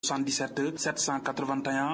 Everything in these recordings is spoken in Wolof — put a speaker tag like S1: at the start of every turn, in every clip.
S1: 77 781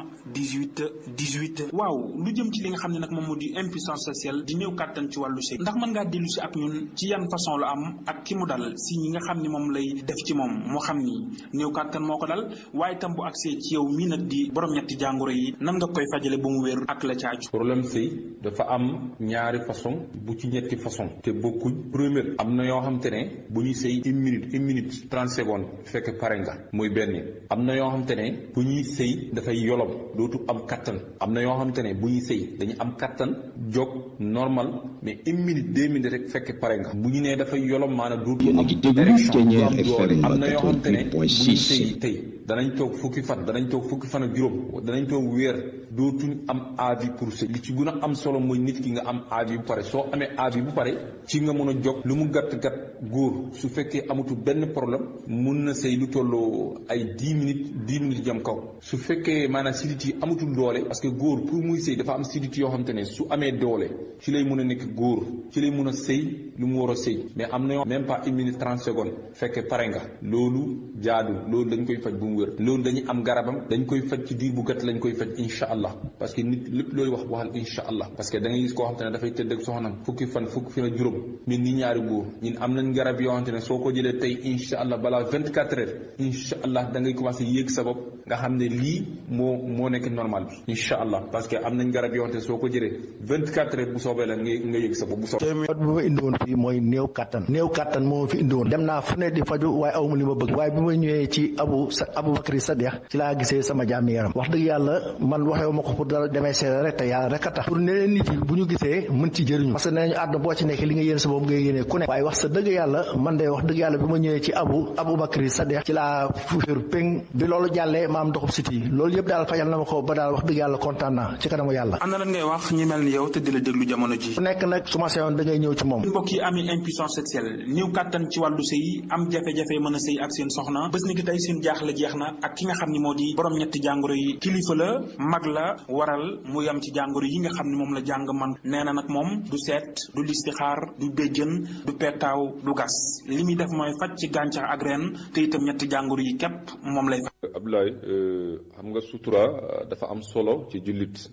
S1: 18 18. waaw lu jëm ci li nga xam ne nag moom moo di impuissance sexuelle di néew kàttan ci wàllu sëy ndax mën ngaa dellu si ak ñun ci yan façon la am ak ki mu dal si ñi nga xam ne moom lay def ci moom moo xam ni néew kàttan moo ko dal waaye itam bu agsee ci yow mii nag di borom ñetti jàngoro yi nan nga koy fajale ba mu wér ak la caaju.
S2: problème sëy dafa am ñaari façon bu ci ñetti façon te bokkuñ. première am na yoo xam te ne bu ñuy sëy une minute 30 secondes fekk pare nga muy benn. am na yoo xam te ne bu ñuy sëy dafay yolom dootu am kattan. am na yoo xam te ne bu ñuy sëy dañu am kattan jóg normal mais une minute 2 minutes rek fekk pare nga. bu ñu nee dafay yolom maanaam dootu am érection du am doole. am na yoo xam te ne bu ñuy sëy tey danañ toog fukki fan ak juróom danañ toog weer dootuñ am avis pour sëy. li ci gën a am solo mooy nit ki nga am avis bu pare soo amee avis bu pare ci nga mën a jóg lu mu gàtt góor su fekkee amatul benn problème mun na sëy lu tolloo ay 10 minutes jëm kaw. su fekkee maanaam sidit yi amatul doole parce que góor pour muy sëy dafa am sidit yoo xam te ne su amee doole ci lay mun a nekk góor ci lay mun a sëy lu mu war a sëy mais am na yoo même pas 1 minute 30 secondes fekkee pare nga loolu jaadu loolu dañ koy faj bu mu wér. loolu dañuy am garabam dañ koy faj ci diir bu gàtt lañ koy faj incha allah parce que nit lépp looy waxal incha allah parce que da ngay gis koo xam te ne dafay tëdd ak soxnam fukki fan ak juróom min ni ñaari góor ñun am nañ garab yoo xam te ne soo ko jëlee tey incha allah balaa 24 heures incha allah da ngay commencé yéeg sa bopp nga xam ne lii moo nekk normal bi incha allah parce que am nañ garab yoo xam te ne soo ko jëlee 24 heures bu soobee la nga yéeg sa bopp bu soobee.
S3: bu ma indi woon fii mooy néew kattan moo fi indi woon dem naa fu ne di faju waaye awma li ma bëgg waaye bi ma ñëwee ci Aboubacry Sadikh ci laa gisee sama jàmm yaram wax dëgg yàlla man waxewu ma ko pour dara demee seere rek te yàlla rek a tax pour ne nit yi bu ñu gisee mën ci jëriñu parce que nee nañu àdduna boo ci nekk li nga yéene sa bopp nga yéene ku ne waaye wax sa dëgg yàlla man de wax dëgg yàlla bi ma ñëwee ci Aboubacry Sadikh ci laa fuuféeru péng bi loolu jàllee ma am ndoxum siti loolu yëpp daal fajal na ma ko ba daal wax dëgg yàlla kontaan naa ci kanamu yàlla.
S1: ana lan ngay wax ñi mel ni yow te di la déglu jamono ji.
S3: ku nekk nag su ma seyoon da ngay ñëw ci moom.
S1: mbokk yi amee impuissance sexuelle néew kàttan ci wàllu sëy am jafe-jafe mën a sëy ak seen soxna bés ni ki tey seen jaaxle jeex na ak ki nga xam ni moo di borom ñetti jàngoro yi kilifa la mag la waral mu yam ci jàngoro yi nga xam ni moom la jàng man nee na nag moom du seet du listixaar du béjjën du pettaaw du gas li muy def mooy faj ci gàncax ak reen te itam ñetti jàngoro yi képp moom lay faj.
S2: Abdoulaye xam nga sutura dafa am solo ci jullit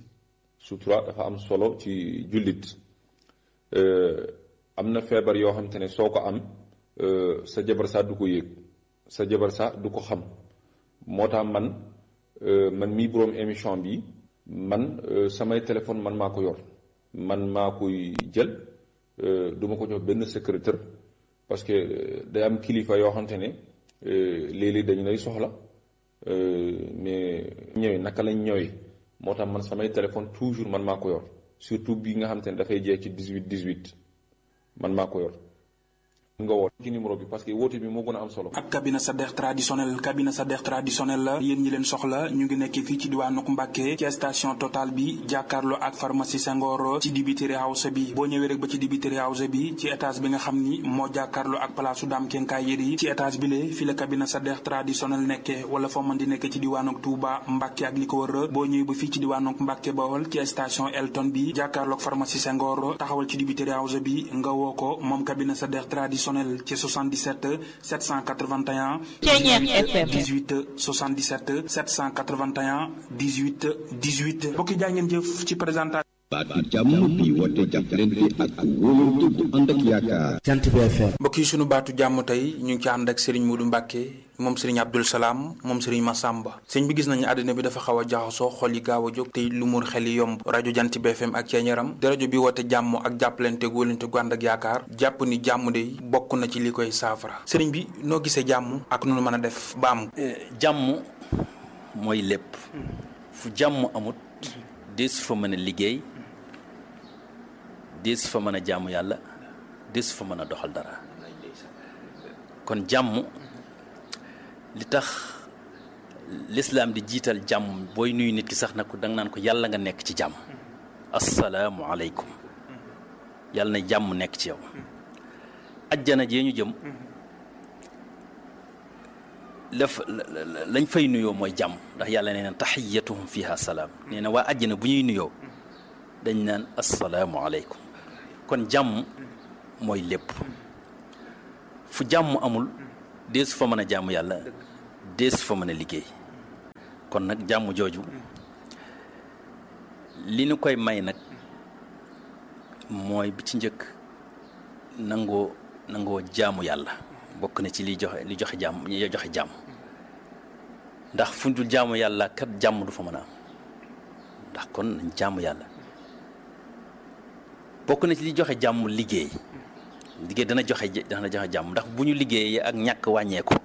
S2: am na feebar yoo xam te ne soo ko am sa jabar sax du ko yëg sa jabar sax du ko xam moo tax man mii boroom émission bi man samay téléphone man maa ko yor man maa koy jël du ma ko jox benn secrétaire parce que day am kilifa yoo xam te ne léeg-léeg dañu lay soxla mais ñëwee naka lañ ñëwee moo tax man samay téléphone toujours man maa ko yor surtout bi nga xam te ne dafay jeex ci 18 man maa ko yor nga woote ci numéro bi parce que woote bi moo gën a am solo.
S1: ak cabinet Sadikh traditionnel la yéen ñi leen soxla ñu ngi nekk fii ci diwaanu Mbàkke ci station Total bi jàkkaarloo ak pharmacie Senghor ci dibiteri house bi boo ñëwee rek ba ci dibiteri house bi ci étage bi nga xam ni moo jàkkaarloo ak palaasu Dame Kenkaay Yeri ci étage bi le fi la cabinet Sadikh traditionnel nekke wala foo mën di nekk ci diwaanu Touba Mbàkke ak li ko wër boo ñëwee ba fii ci diwaanu Mbàkke Bawol ci station Elton bi jàkkaarloo ak pharmacie Senghor taxawal ci dibiteri house bi nga woo ko moom cabinet Sadikh traditionnel ci 77 781 18 77 781 18 18. mbokki jaa ngeen jëf ci présentation.
S4: baatu jàmm bi woote jàppalante ak wóolante bu ànd ak yaakaar.
S1: Jant bi FM. mbokk yi sunu baatu jàmm tey ñu ngi ci ànd ak Serigne Modou Mbacke moom Serigne Abdoul Salam moom Serigne Massamba sëñ bi gis nañu àddina bi dafa xaw a jaxasoo xol yi gaaw a jóg te lu mur xel yi yomb rajo Jant bi FM ak Ceeñaram di rajo bi woote jàmm ak jàppalante wóolante gu ànd ak yaakaar jàpp ni jàmm de bokk na ci li koy saafara Serigne bi noo gisee jàmm ak nu mën a def ba am.
S5: jàmm mooy lépp fu jàmm amut des fa mën a liggéey des fa mën a jaamu yàlla des fa mën a doxal dara kon jàmm li tax lislaam di jiital jàmm booy nuyu nit ki sax nag ko danga naan ko yàlla nga nekk ci jàmm assalaamu aleykum yàlla na jàmm nekk ci yow ajjana jee ñu jëm lañ fay nuyoo mooy jàmm ndax yàlla nee na taxiyatuhum fiha salaam nee na waa ajjana bu ñuy nuyoo dañ naan assalaamu aleykum kon jàmm mooy lépp fu jàmm amul deesu fa mën a jaamu yàlla deesu fa mën a liggéey kon nag jàmm jooju li nu koy may nag mooy bi ci njëkk nangoo jaamu yàlla bokk na ci li joxe jàmm ndax fu ñu dul jaamu yàlla kat jàmm du fa mën a am ndax kon nañ jaamu yàlla bokk na ci li joxe jàmm liggéey dana joxe jàmm ndax bu ñu liggéeyee ak ñàkk wàññeeku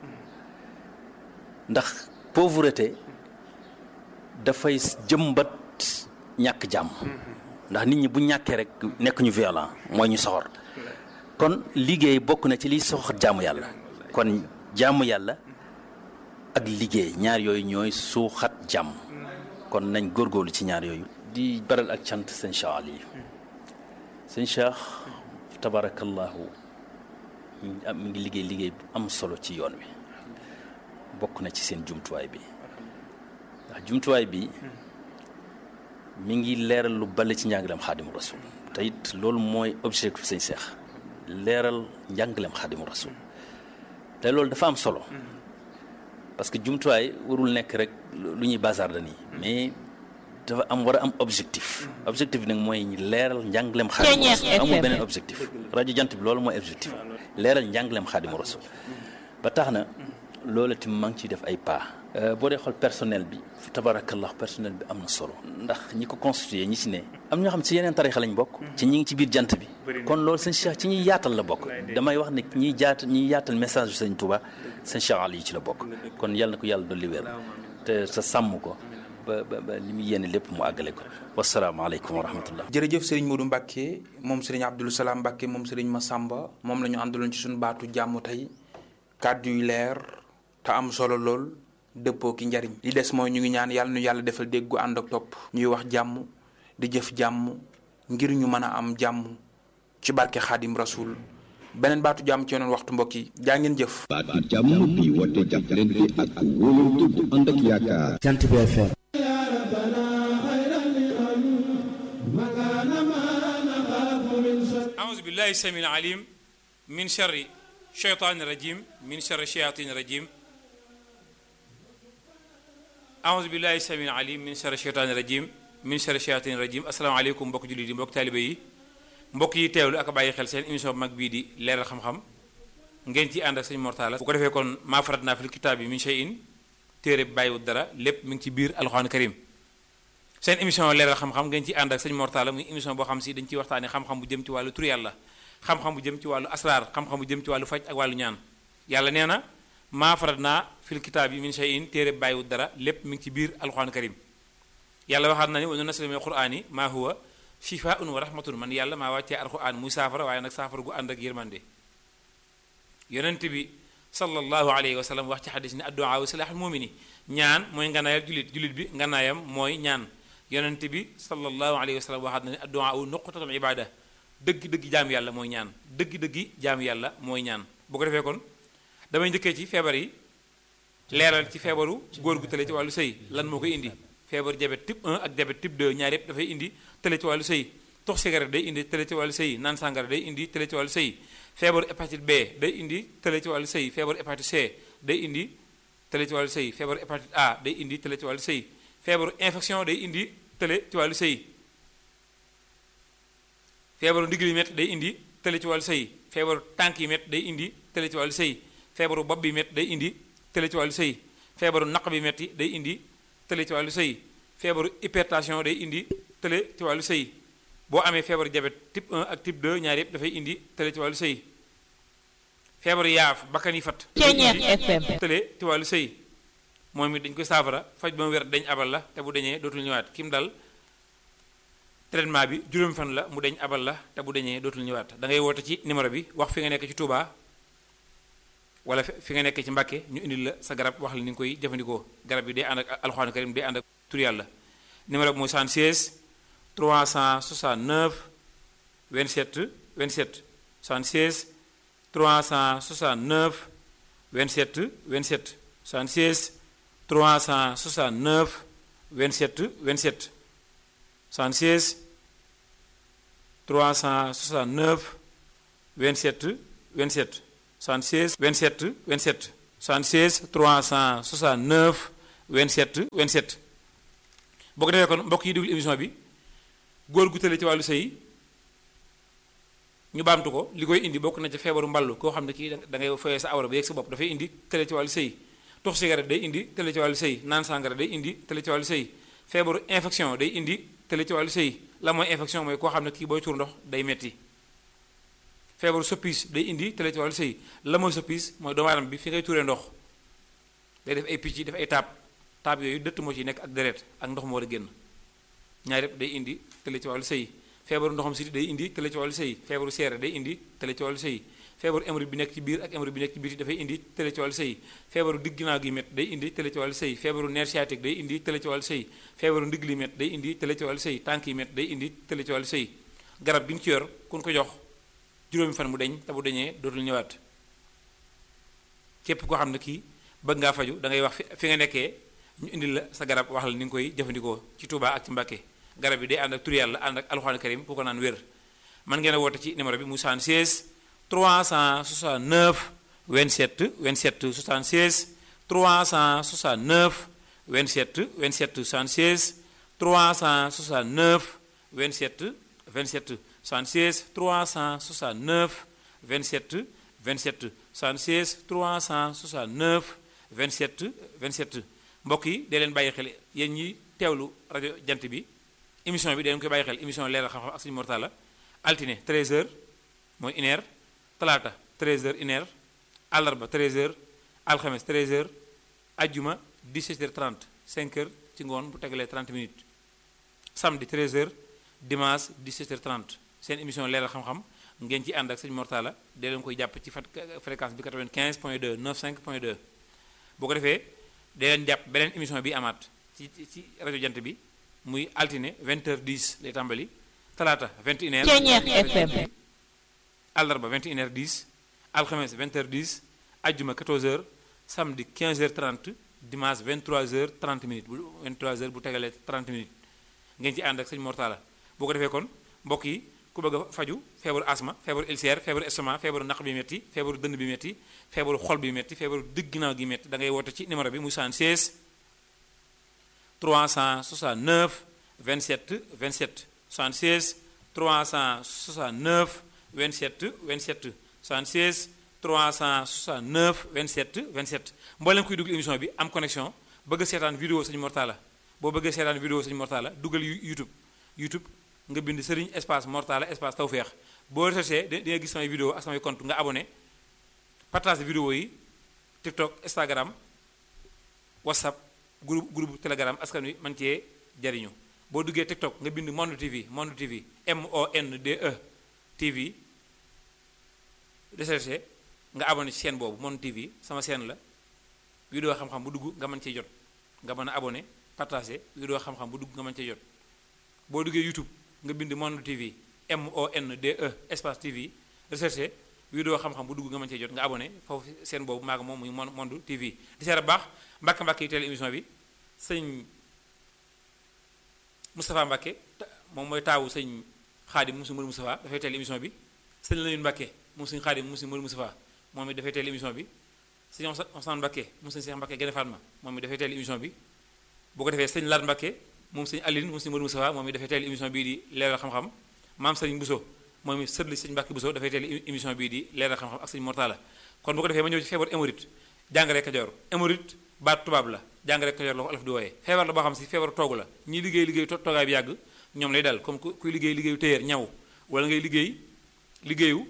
S5: ndax pauvreté dafay jëmbat ñàkk jàmm ndax nit ñi bu ñàkkee rek nekk ñu violent mooy ñu soxor kon liggéey bokk na ci liy soxor jaamu yàlla kon jaamu yàlla ak liggéey ñaar yooyu ñooy suuxat jàmm kon nañ góorgóorlu ci ñaar yooyu di baral ak cant sëñ Cheikh Ali sëñ Cheikh tabarakallahu mi ngi liggéey bu am solo ci yoon wi bokk na ci seen jumtuwaay bi ndax jumtuwaay bi mi ngi leeral lu bale ci njàngaleem Xaadimu Rasul te it loolu mooy objectif sëñ Cheikh leeral njàngaleem Xaadimu Rasul te loolu dafa am solo parce que jumtuwaay warul nekk rek lu ñuy bazarde nii mais dafa war a am objectif bi nag mooy leeral njàngaleem Xaadimu Rasul amul beneen objectif rajo jant bi loolu mooy objectif leeral njàngaleem Xaadimu Rasul ba tax na loolu tamit maa ngi ciy def ay pas boo dee xool personnel bi tabarakallah personnel bi am na solo ndax ñi ko constitué ñi ci ne am ñoo xam ci yeneen tarixa lañ bokk ci ñi ngi ci biir jant bi kon loolu sëñ Cheikh ci ñuy yaatal la bokk damay wax ne ñiy yaatal message bi sëñ Touba sëñ Cheikh Ali ci la bokk kon yàlla na ko yàlla dolli wér te sa sàmm ko ba li muy yéene lépp mu àggale ko wasalaamaaleykum wa rahmatullah.
S1: jërëjëf Serigne Modou Mbacke moom Serigne Abdoul Salam Mbacke moom Serigne Massamba moom la ñu àndaloon ci suñu baatu jàmm tey kàddu yu leer te am solo lool dëppoo ki njariñ li des mooy ñu ngi ñaan yàlla nu yàlla defal déggu ànd ak topp ñuy wax jàmm di jëf jàmm ngir ñu mën a am jàmm ci barke Xaadim Rasul beneen baatu jàmm ci yeneen waxtu mbokk yi jaa ngeen jëf.
S4: baatu jàmm bi woote jàppalante ak wóolante bu ànd ak yaakaar.
S6: Jant bi FM.
S7: أعوذ بالله السميع العليم من شر الشيطان الرجيم من شر الشياطين الرجيم أعوذ بالله السميع العليم من شر الشيطان الرجيم من شر الشياطين الرجيم السلام عليكم mbokk jullit yi mbokk taalibe yi mbokk yi teewlu ak bàyyi xel seen émission bu mag bii di leeral xam-xam ngeen ci ànd ak sëñ Mortala bu ko defee kon maa faratnaa fil kitaabi min shay'in téere bi bàyyiwut dara lépp mi ngi ci biir alxuraan karim seen émission leeral xam-xam ngeen ci ànd ak sëñ Mortala muy émission boo xam si dañ ciy waxtaane xam-xam bu jëm ci wàllu tur yàlla xam-xam bu jëm ci wàllu asraar xam-xam bu jëm ci wàllu faj ak wàllu ñaan yàlla nee na maa faratnaa fil kitaabi min shay'in téere bi bàyyiwut dara lépp mi ngi ci biir alxuraan karim yàlla waxaat na ni wa nunazzilu mina al-qur'ani maa huwa shifaa'un wa rahmatun man yàlla maa wàccee alxuraan muy saafara waaye nag saafara gu ànd ak yërmande yonent bi sallallahu alayhi wa sallam wax ci xadis ni addu'a silaaxul mu'mini ñaan mooy nganaayal julit bi nganaayam mooy ñaan yonent bi sallallahu alayhi wa sallam waxaat na ni addu'a nuqtatul ibada dëgg-dëgg jaam yàlla mooy ñaan dëgg-dëgg jaam yàlla mooy ñaan bu ko defee kon damay njëkkee ci feebar yi leeral ci feebaru góor gu tële ci wàllu sëy lan moo koy indi feebar diabète type 1 ak diabète type 2 ñaar yëpp dafay indi tële ci wàllu sëy tox cigarette day indi tële ci wàllu sëy naan sàngara day indi tële ci wàllu sëy feebaru hépatite B day indi tële ci wàllu sëy feebaru hépatite C day indi tële ci wàllu sëy feebaru hépatite A day indi tële ci wàllu sëy feebaru infection day indi tële ci wàllu sëy feebaru ndigg yi métti day indi tële ci wàllu sëy feebaru tànk yi métti day indi tële ci wàllu sëy feebaru bopp bi métti day indi tële ci wàllu sëy feebaru naq bi métti day indi tële ci wàllu sëy feebaru hypertension day indi tële ci wàllu sëy boo amee feebaru diabète type 1 ak type 2 ñaar yëpp dafay indi tële ci wàllu sëy feebaru yaaf bakkan yi fat tële ci wàllu sëy moom it dañ koy saafara faj ba mu wér dañ abal la te bu dañee dootul ñëwaat kim dal traitement bi juróom fan la mu deñ abal la te bu deñee dootul ñëwaat da ngay woote ci numéro bi wax fi nga nekk ci Touba wala fi nga nekk ci Mbàkke ñu indil la sa garab wax la ni nga koy jëfandikoo garab yi day ànd ak alxuraan karim day ànd ak tur yàlla numéro bi mooy 76 369 27 27 76 369 27 27 76 369 27 27 76 369 27 27 76 27 27 76 369 27 27 boo ko defee kon mbokk yi déglu émission bi góor gu tële ci wàllu sëy ñu baamtu ko li koy indi bokk na ci feebaru mballu koo xam ne kii da ngay foyee sa awra ba yegg sa bopp dafay indi tële ci wàllu sëy tux cigarette day indi tële ci wàllu sëy naan sàngara day indi tële ci wàllu sëy feebaru infection day indi tële ci wàllu sëy la mooy infection mooy koo xam ne kii booy tuur ndox day metti feebaru soppis day indi tële ci wàllu sëy la mooy soppis mooy doomu aadama bi fi ngay tuuree ndox day def ay picc def ay taab yooyu dëtt moo ci nekk ak deret ak ndox moo war a génn ñaar yëpp day indi tële ci wàllu sëy feebaru ndoxam siti day indi tële ci wàllu sëy feebaru seere day indi tële ci wàllu sëy feebaru hémorroïde bi nekk ci biir ak hémorroïde bi nekk ci biti dafay indi tële ci wàllu sëy feebaru digg ginnaaw gi métt day indi tële ci wàllu sëy feebaru nerf sciatique day indi tële ci wàllu sëy feebaru ndigg li métt day indi tële ci wàllu sëy tànk yi métt day indi tële ci wàllu sëy garab gi nga ci yor kun ko jox juróomi fan mu deñ te bu deñee dootul ñëwaat képp koo xam ne kii bëgg ngaa faju da ngay wax fi nga nekkee ñu indil la sa garab wax la ni nga koy jëfandikoo ci Touba ak ci Mbàkke garab yi day ànd ak tur yàlla ànd ak alxuraan karim ku ko naan wér man ngeen a woote ci numéro bi mu 76 369 27 27 76 369 27 27 76 369 27 27 76 369 27 27 76 369 27 27 mbokk yi dee leen bàyyi xel yéen ñi teewlu rajo jant bi émission bi dee leen koy bàyyi xel émission leeral xam-xam ak suñu mortala altine 13h mooy 1h talaata 13h 1h àllarba 13h alxames 13h ajjuma 17h30 5h ci ngoon bu tegalee 30 minutes samedi 13h dimanche 17h30 seen émission leeral xam-xam ngeen ci ànd ak sëñ Mortala dee leen koy jàpp ci fréquence bi 95.2 95.2 boo ko defee dee leen jàpp beneen émission bi amaat ci rajo jant bi muy altine 20h10 lay tàmbali talaata 21h àllarba 21h10 alxames 20h10 ajjuma 14h samedi 15h30 dimanche 23h30 minutes bu 23h bu tegalee 30 minutes ngeen ci ànd ak sëñ Mortala boo ko defee kon mbokk yi ku bëgg a faju feebaru asma feebaru ulcère feebaru estomac feebaru naq bi metti feebaru dënn bi metti feebaru xol bi metti feebaru digg ginnaaw gi metti da ngay woote ci numéro bi muy 76 369 27 27 76 369 27 27 76 369 27 27 mboolem kuy dugg émission bi am connexion bëgg a seetaan vidéo sëñ Mortala boo bëggee seetaan vidéo sëñ Mortala duggal YouTube nga bind Serigne espace Mortala espace Tawfekh boo recherché di nga gis samay vidéo ak samay compte nga abonné partage vidéo yi TikTok Instagram WhatsApp groupe Telegram askan wi man cee jariñu boo duggee TikTok nga bind Monde TV MONDE TV recherché nga abonné ci chaîne boobu Monde TV sama chaîne la vidéo xam-xam bu dugg nga mën cee jot nga mën a abonné partagé vidéo xam-xam bu dugg nga mën cee jot boo duggee YouTube nga bind Monde TV MONDE espace TV recherché vidéo xam-xam bu dugg nga mën cee jot nga abonné foofu seen boobu maa ngi moom muy Monde TV di seera baax mbàkk yi teel émission bi sëñ Moustapha Mbacke moom mooy taawu sëñ Xaadim mu si Mër Moustapha dafay teel émission bi sëñ Lamine Mbacke moom sëñ Xaadim mu si Mër Moustapha moom it dafay teel émission bi sëñ Ousmane Mbacke moom sëñ Cheikh Mbacke Gene Fatma moom it dafay teel émission bi boo ko defee sëñ Laat Mbacke moom sëñ Aline moom sëñ Mër Moustapha moom it dafay teel émission bii di leeral xam-xam maam sëñ Bousso moom it sëtli sëñ Mbacke Bousso dafay teel émission bii di leeral xam-xam ak sëñ Mortala kon boo ko defee ma ñëw ci feebar hémorroïde jàngare Kajoor hémorroïde baat tubaab la jàngare Kajoor la ko olof di wooyee feebar la boo xam si feebar toogu la ñi liggéey toogaay bi yàgg ñoom lay dal comme kuy liggéeyu téyeer ñaw wala ngay liggéeyu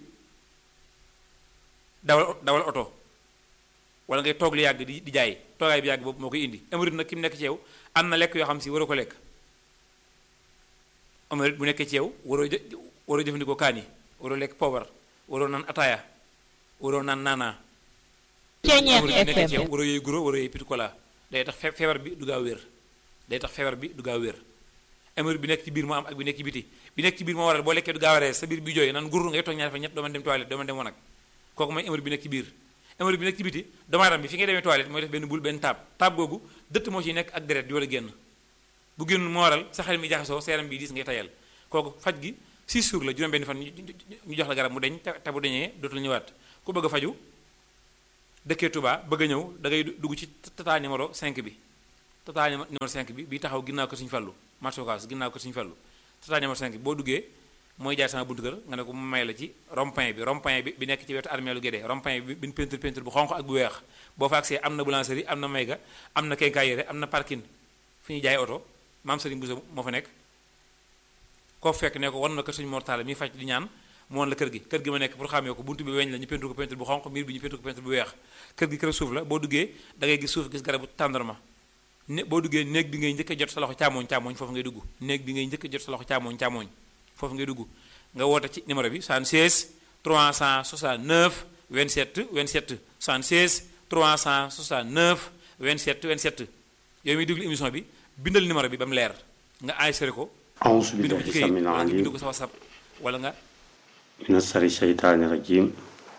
S7: dawal oto wala ngay toog li yàgg di jaay toogaay bi yàgg boobu moo koy indi hémorroïde nag ki mu nekk ci yow am na lekk yoo xam si waroo ko lekk hémorroïde bu nekkee ci yow waroo jëfandikoo kaani waroo lekk poobar waroo naan ataaya waroo naan naanaa hémorroïde bu nekkee ci yow waroo yooyu guro waroo yooyu pitikola day tax feebar bi du gaaw wér hémorroïde bi nekk ci biir moo am ak bi nekk ci biti bi nekk ci biir moo waral boo lekkee du gaaw a rees sa biir bi jooy naan gurur ngay toog ñaari fa ñett doo mën dem toilette doo mën dem wanag kooku mooy hémorroïde bi nekk ci biir hémorroïde bi nekk ci biti doomu aadama bi fi ngay demee toilette mooy def benn bul benn taab googu dëtt moo ciy nekk ak deret di war a génn bu génn moo waral sa xel mi jaxasoo sa yaram bi diis ngay tayal kooku faj gi 6 jours la juróom benn fan ñu jox la garab mu deñ te bu deñee dootul ñëwaat ku bëgg a faju dëkkee Touba bëgg a ñëw da ngay dugg ci tata numéro 5 bi tata numéro 5 bi taxaw ginnaaw ko Sëñ Fallu marché Ocass ginnaaw ko Sëñ Fallu tata numéro 5 bi boo duggee mooy jaay sama buntu kër nga ne ko mu may la ci rond-point bi nekk ci wetu armée lu Guédé rond-point bi bin peinture bu xonq ak bu weex boo fa agsee am na boulangerie am na mayga am na quincaillerie am na parking fi ñuy jaay oto maam Serigne Bousso moo fa nekk koo fekk ne ko wan na ko Sëñ Mor Talla mi faj di ñaan mu woon la kër gi ma nekk pour xamee ko buntu bi weñ la ñu peinture ko peinture bu xonq miir bi ñu peinture ko peinture bu weex kër gi kër suuf la boo duggee da ngay gis suuf gis garabu tàndarma boo duggee néeg bi ngay njëkk a jot sa loxo càmmoñ foofu ngay dugg néeg bi ngay njëkk a jot sa loxo càmmoñ foofu ngay dugg nga woote ci numéro bi 76 369 27 27 76 369 27 27 yow miy déglu émission bi bindal numéro bi ba mu leer nga enregistré ko bind ko ci këyit wala nga bind ko sa WhatsApp wala nga
S6: mina sari shaytaani rajim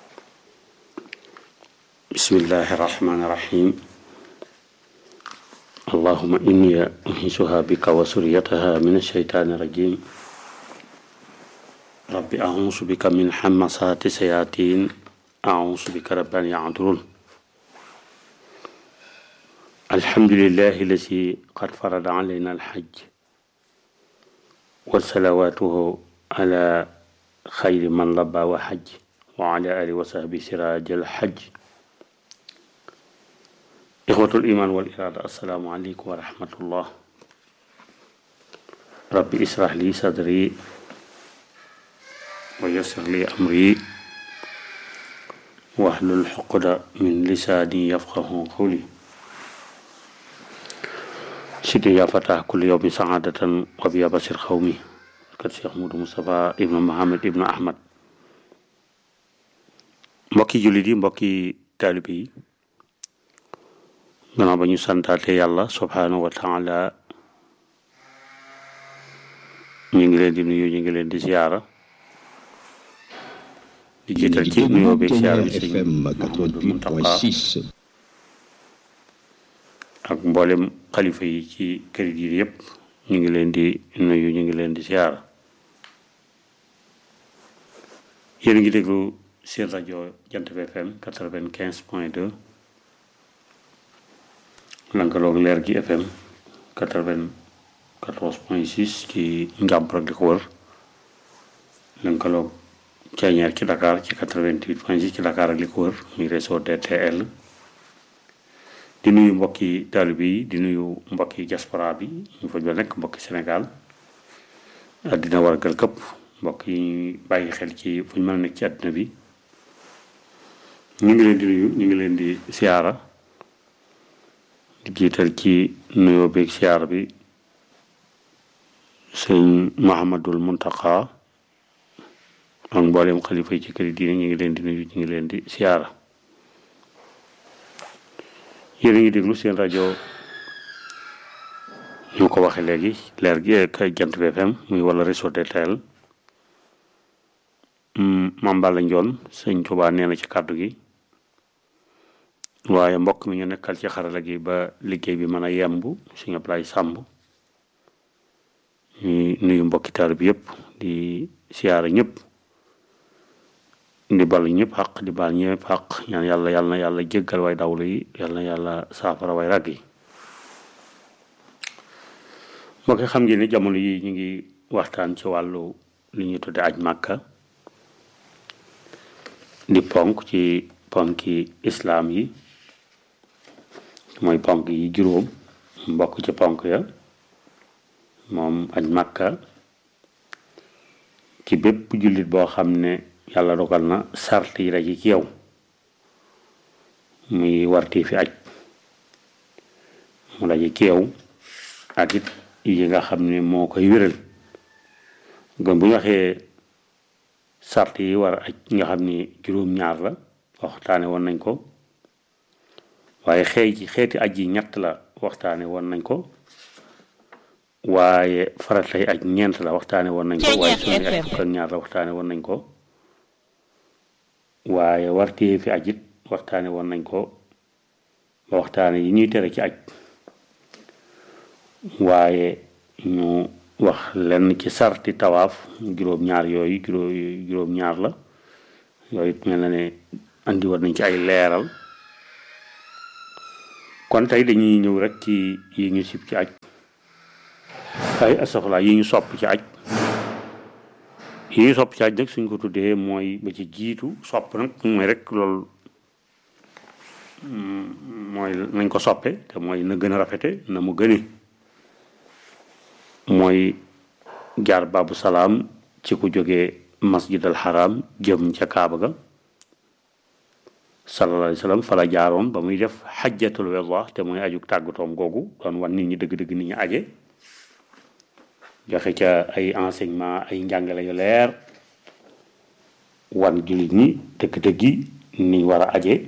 S6: bismillahi rahmaani rahim allahuma inni uhisuha bika wa suriyataha min ashaytaani rajim rabbi ausu bika min hamasati sayatin ausu bika rabbi an yahdurun alhamdulillahi lasi qad farada alayna alhajj wa salawatuhu ala xayri man labba wa hajj wa ala alihi wa sahbi sirajal hajj ixwatul iman wal irada assalaamu aleykum wa rahmatullah rabbi israh li sadri wa yassir li amri wahlul uqda min lisaani yafqahu qawli sidi ya fatah kulli yawmi saadatan wa biya basir xawmi kat Cheikh Moudou Moustapha ibnu Mohamed ibnu Ahmad mbokki jullit yi mbokki taalibe yi gannaaw ba ñu santaate yàlla subhaanahu wa taala ñu ngi leen di nuyu ñu ngi leen di ziyaara di jiital ci nuyoo bi ziyaara bi sëñ Mouhamadou Mountakha ak mboolem xalifa yi ci kër yi yëpp ñu ngi leen di nuyu ñu ngi leen di ziyaara yéen a ngi déglu seen rajo Jant bi FM 95.2 lëkkaloog leer gi FM 94.6 ci Njàmbur ak li ko wër lëkkaloog Ceeñeer ci Dakar ci 88.6 ci Dakar ak li ko wër muy réseau DTL di nuyu mbokki taalibe yi di nuyu mbokki diaspora bi ñu fa jël nekk mbokki Sénégal àddina wargal këpp mbokk yi ñuy bàyyi xel ci fu ñu mën a nekk ci àddina bi ñu ngi leen di nuyu ñu ngi leen di siyaara di jiital ci nuyoo beeg siyaara bi sëñ Mouhamadul Mountakha ak mboolem xalifa yi ci kër diine ñu ngi leen di nuyu ñu ngi leen di siyaara yéen a ngi déglu seen rajo ñu ko waxee léegi leer gi ak Jant bi FM muy wala réseau DTL Mame Balla Ndione sëñ Tuubaa nee na ci kàddu gi waaye mbokk mi ñu nekkal ci xarala gi ba liggéey bi mën a yemb sëñ Ablaye Samb ñu nuyu mbokki taal bi yëpp di siyaara ñëpp di bal ñëpp xaq di baal ñëpp xaq ñaan yàlla yàlla na yàlla jéggal way dawlu yi yàlla na yàlla saafara way ràgg yi mbokk xam ngeen ni jamono yi ñu ngi waxtaan ci wàllu li ñuy tudde aj màkka di ponk ci ponki islaam yi mooy ponk yi juróom mbokk ci ponk ya moom aj màkka ci bépp jullit boo xam ne yàlla dogal na sart yi daje ci yow muy warti fi aj mu daje ci yow ak it yi nga xam ne moo koy wéral gën bu ñu waxee sart yi war aj nga xam ne juróom-ñaar la waxtaane woon nañ ko waaye xeeti aj yi ñett la waxtaane woon nañ ko waaye faratay aj ñeent la waxtaane woon nañ ko waaye sunni aj fukk ak ñaar la waxtaane woon nañ ko waaye wartee fi aj it waxtaane woon nañ ko ba waxtaane yi ñuy tere ci aj waaye ñu wax lenn ci sarti tawaaf juróom-ñaar yooyu juróom-ñaar la yooyu it mel na ne andi woon nañ ci ay leeral kon tey dañuy ñëw rek ci yi ñu sib ci aj ay astafurlah yi ñu sopp ci aj yi ñu sopp ci aj nag suñ ko tuddee mooy ba ci jiitu sopp nag mooy rek loolu mooy nañ ko soppe te mooy na gën a rafete na mu gëne mooy jaar baabu salaam ci ku jógee masjid al haram jëm ca kaaba ga sallallahu alayhi wa sallam fa la jaaroon ba muy def xajjatul wada te mooy ajug tàggatoom googu doon wan nit ñi dëgg-dëgg nit ñi aje joxe ca ay enseignement ay njàngale yu leer wan jullit ñi dëgg-dëggi niñ war a aje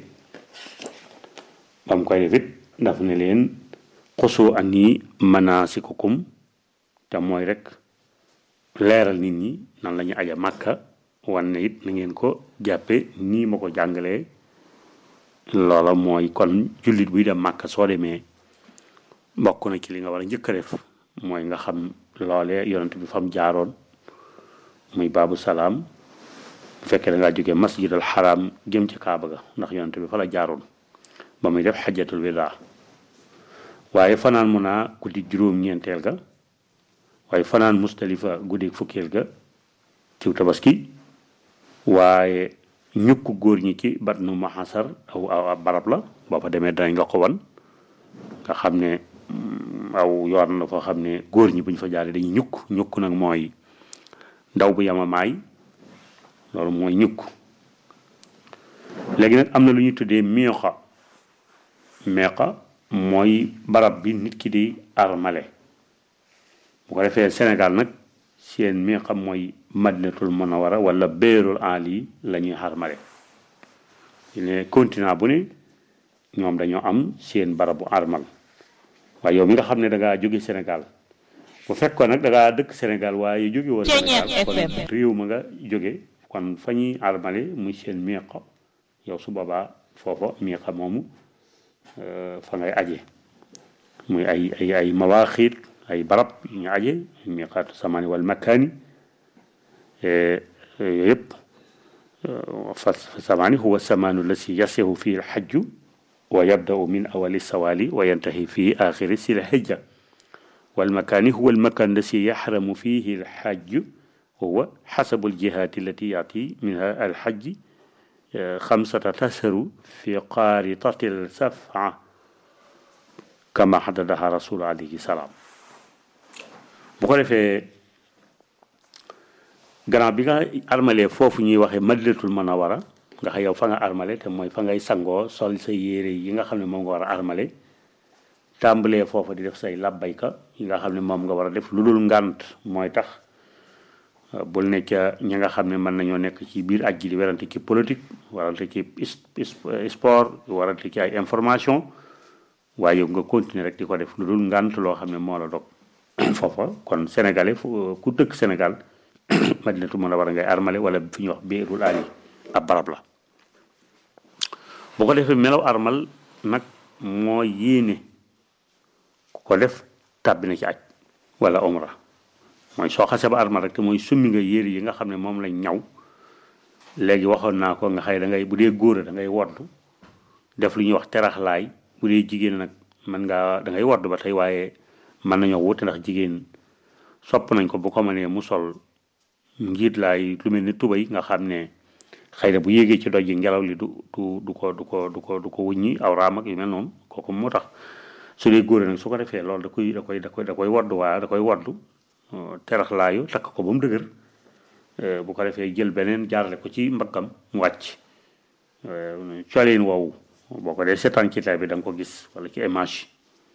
S6: ba mu koy def it daf ne leen xusu ani manasikukum te mooy rek leeral nit ñi nan la ñu aja màkka wan ne it na ngeen ko jàppe nii ma ko jàngalee loola mooy kon jullit buy dem màkka soo demee bokk na ci li nga war a njëkk a def mooy nga xam loole yonent bi fam jaaroon muy baabu salaam bu fekkee da ngaa jógee masjid al haram jëm ci kaaba ga ndax yonent bi fa la jaaroon ba muy def xajjatul wida waaye fanaan mun naa guddi juróom-ñeenteel ga waaye fanaan Mustalifa guddi fukkeel ga ci tabaski waaye ñukk góor ñi ci batnu mahasar aw barab la boo fa demee danañ la ko wan nga xam ne aw yoon la foo xam ne góor ñi buñ fa jaaree dañuy ñukk nag mooy ndaw bu yamamaay loolu mooy ñukk léegi nag am na lu ñuy tuddee meeqa mooy barab bi nit ki di armale bu ko defee Sénégal nag seen meeqa mooy madinatul munawara wala béerul ali la ñuy armale ne continent bu ne ñoom dañoo am seen barabu armal waaye yow mi nga xam ne da ngaa jóge Sénégal bu fekkoon nag da ngaa dëkk Sénégal waaye jóge woon Sénégal kon réew ma nga jóge kon fa ñuy armale muy seen meeqa yow su boobaa foofa meeqa moomu fa ngay aje muy ay mawaaxiit ay barab yu ñu aje miqaatu samaani wal makkaani yooyu yëpp fa samaani huwa samaanu lasi yasihu fii alxajju wa yabdau min awali sawaali wa yantahi fii axiri sil hijja wal makaani huwa almakaan lasi yaxramu fihi alxajju huwa xasabu aljihaati allati yaati minha alxajji xamsata tasharu fi qaaritati alsafa kama xadadaha rasul alayhi salaam bu ko defee gannaaw bi nga armalee foofu ñuy waxee madinatul munawara nga xam yow fa nga armale te mooy fa ngay sangoo sol sa yére yi nga xam ne moom nga war a armale tàmbalee foofa di def say labbayka yi nga xam ne moom nga war a def lu dul ngànt mooy tax bul ne ca ñi nga xam ne mën nañoo nekk ci biir aj ji di werante ci politique warante ci sport warante ci ay information waaye yow nga continuer rek di ko def lu dul ngànt loo xam ne moo la dog foofa kon sénégalais ku dëkk Sénégal madinatu mën a war a ngay armale wala fi ñuy wax biirul ali ab barab la bu ko defee melaw armal nag moo yéene ku ko def tàbbi na ci aj wala omra mooy soo xasee ba armal rek te mooy summi nga yére yi nga xam ne moom lañ ñaw léegi waxoon naa ko nga xëy da ngay bu dee góor a da ngay woddu def lu ñuy wax teraxlaay bu dee jigéen nag mën ngaa da ngay woddu ba tey waaye mën nañoo wute ndax jigéen sopp nañ ko bu ko mënee mu sol njiit laay lu mel ni tubay nga xam ne xëy na bu yéegee ci doj yi ngelaw li du ko wuññi aw raam ak yu mel noonu kooku moo tax su dee góor nag su ko defee loolu da koy woddu waaye da koy woddu teraxlaayu takk ko ba mu dëgër bu ko defee jël beneen jaarale ko ci mbaggam mu wàcc coleen woowu boo ko dee seetaan ci télé bi da nga ko gis wala ci image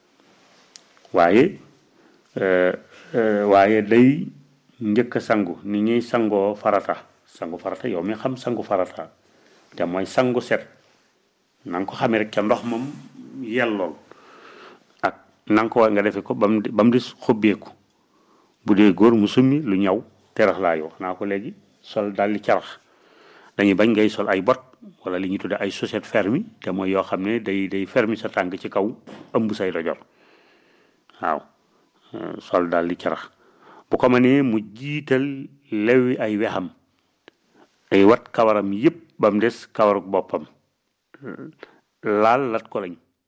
S6: waaye day njëkk a sangu ni ñuy sangoo farata yow mi xam sangu farata te mooy sangu set na nga ko xamee rek ca ndox moom yellool ak na nga ko war nga defee ko ba mu di xubbeeku bu dee góor mu summi lu ñaw terax laa yoo naa ko léegi sol daal di carax dañuy bañ ngay sol ay bot wala li ñuy tudde ay chaussette fermi te mooy yoo xam ne day fermi sa tànk ci kaw ëmb say dojor waaw sol daal di carax bu ko mënee mu jiital lewi ay wexam ay wat kawaram yépp ba mu des kawaruk boppam laal lat ko lañ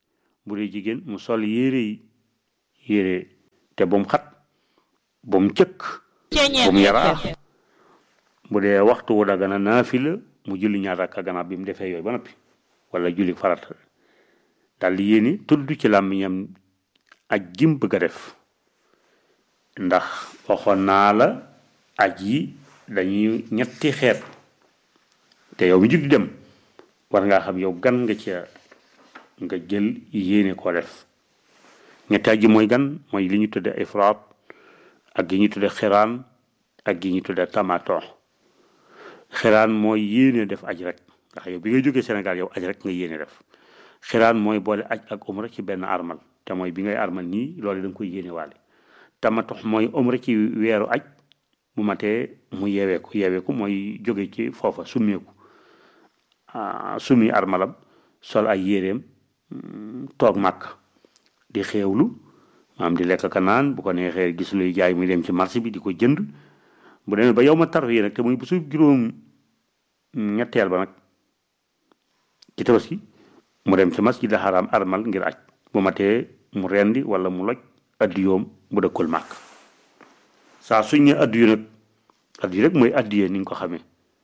S6: bu dee jigéen mu sol yére te bu mu xat bu mu cëkk bu mu yaraax bu dee waxtu wu dagana naafila mu julli ñaar rakka gannaaw bi mu defee yooyu ba noppi wala julli farata daal di yéene tudd ci làmmiñam aj gim bëgg a def ndax waxoon naa la aj yi dañuy ñetti xeet te yow mi jug di dem war ngaa xam yow gan nga ci nga jël yéene koo def ñetti aj yi mooy gan mooy li ñu tudde ifraat ak gi ñu tudde xiraan ak gi ñu tudde tamaton xiraan mooy yéene def aj rek ndax yow bi ngay jógee Sénégal yow aj rek nga yéene def xiraan mooy boole aj ak umra ci benn armal te mooy bi ngay armal nii loolu da nga koy yéene waale tamatox mooy umra ci weeru aj bu matee mu yeeweeku mooy jóge ci foofa summeeku summi armalam sol ay yéreem toog màkk di xeewlu maam di lekk ka naan bu ko neexee gis luy jaay muy dem ci marché bi di ko jënd bu demee ba yow ma tarwiya nag te muy bu su juróom ñetteel ba nag ci tabaski mu dem ci masjid haram armal ngir aj bu matee mu rendi wala mu loj addiyoom bu dëkkul màkk saa suñ ne addiyu nag addiyu rek mooy addiyee ni nga ko xamee